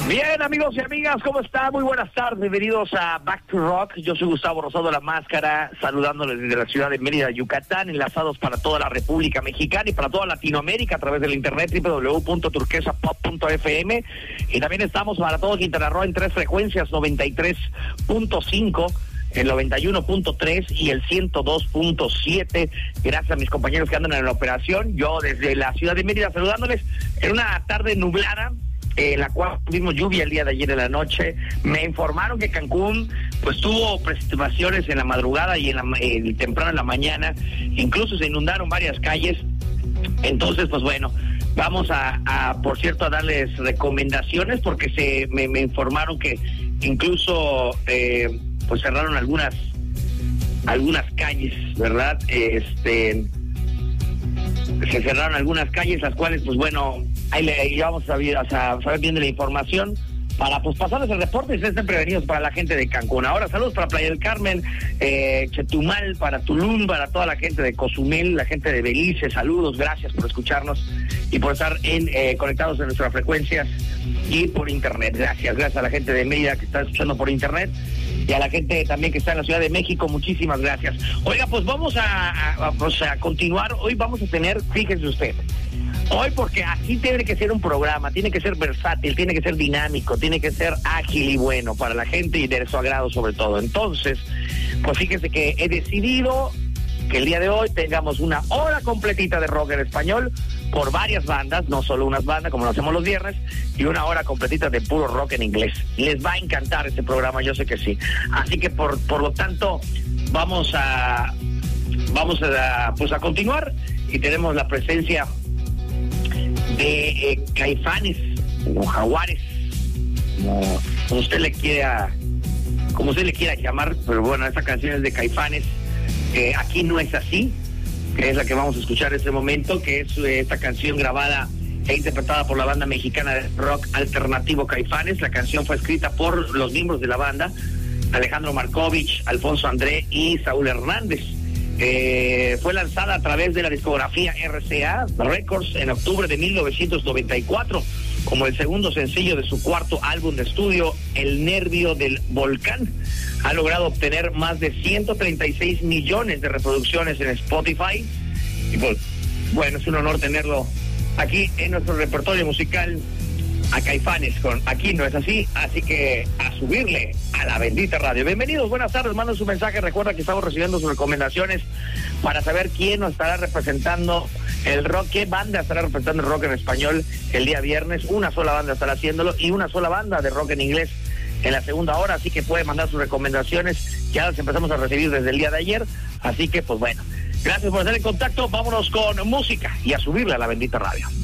Bien, amigos y amigas, ¿cómo están? Muy buenas tardes, bienvenidos a Back to Rock. Yo soy Gustavo Rosado La Máscara, saludándoles desde la ciudad de Mérida, Yucatán, enlazados para toda la República Mexicana y para toda Latinoamérica a través del internet www.turquesapop.fm, y también estamos para todo Quintana Roo en 3 frecuencias, 93.5, el 91.3 y el 102.7. Gracias a mis compañeros que andan en la operación. Yo desde la ciudad de Mérida saludándoles en una tarde nublada, en la cual tuvimos lluvia el día de ayer en la noche. Me informaron que Cancún pues tuvo precipitaciones en la madrugada y temprano en la mañana, incluso se inundaron varias calles. Entonces pues bueno, vamos a por cierto a darles recomendaciones, porque me informaron que incluso pues cerraron algunas calles, ¿verdad? Se cerraron algunas calles, las cuales pues bueno, ahí vamos a saber bien de la información para pues pasarles el reporte y estén prevenidos para la gente de Cancún. Ahora saludos para Playa del Carmen, Chetumal, para Tulum, para toda la gente de Cozumel, la gente de Belice, saludos, gracias por escucharnos y por estar conectados en nuestras frecuencias y por internet. Gracias a la gente de Mérida que está escuchando por internet y a la gente también que está en la Ciudad de México, muchísimas gracias. Oiga, pues vamos a continuar. Hoy vamos a tener, fíjese usted, hoy, porque así tiene que ser un programa, tiene que ser versátil, tiene que ser dinámico, tiene que ser ágil y bueno para la gente y de su agrado sobre todo. Entonces, pues fíjese que he decidido que el día de hoy tengamos una hora completita de rock en español por varias bandas, no solo unas bandas como lo hacemos los viernes, y una hora completita de puro rock en inglés. Les va a encantar este programa, yo sé que sí. Así que por lo tanto vamos a continuar, y tenemos la presencia de Caifanes o Jaguares, como usted le quiera llamar, pero bueno, esta canción es de Caifanes. Aquí no es así, que es la que vamos a escuchar en este momento, que es esta canción grabada e interpretada por la banda mexicana de rock alternativo Caifanes. La canción fue escrita por los miembros de la banda, Alejandro Markovich, Alfonso André y Saúl Hernández. Fue lanzada a través de la discografía RCA Records en octubre de 1994 como el segundo sencillo de su cuarto álbum de estudio, El Nervio del Volcán. Ha logrado obtener más de 136 millones de reproducciones en Spotify, y pues bueno, es un honor tenerlo aquí en nuestro repertorio musical a Caifanes con Aquí no es así, así que a subirle a la bendita radio. Bienvenidos, buenas tardes, manden su mensaje. Recuerda que estamos recibiendo sus recomendaciones para saber quién nos estará representando el rock, qué banda estará representando el rock en español el día viernes. Una sola banda estará haciéndolo y una sola banda de rock en inglés en la segunda hora, así que puede mandar sus recomendaciones, ya las empezamos a recibir desde el día de ayer, así que pues bueno, gracias por estar en contacto. Vámonos con música y a subirle a la bendita radio.